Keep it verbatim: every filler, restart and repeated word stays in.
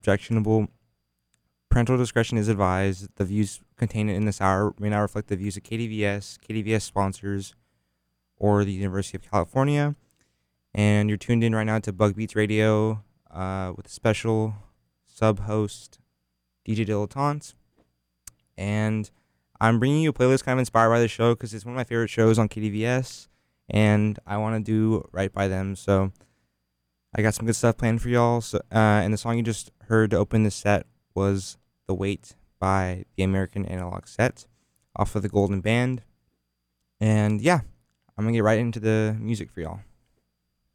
objectionable. Parental discretion is advised. The views contained in this hour may not reflect the views of K D V S, K D V S sponsors, or the University of California. And you're tuned in right now to Bug Beats Radio uh, with a special sub-host, D J Dilettante. And I'm bringing you a playlist kind of inspired by the show because it's one of my favorite shows on K D V S, and I want to do right by them. So I got some good stuff planned for y'all. So, uh, and the song you just heard to open this set was The Wait by the American Analog Set off of the Golden Band. And yeah, I'm going to get right into the music for y'all.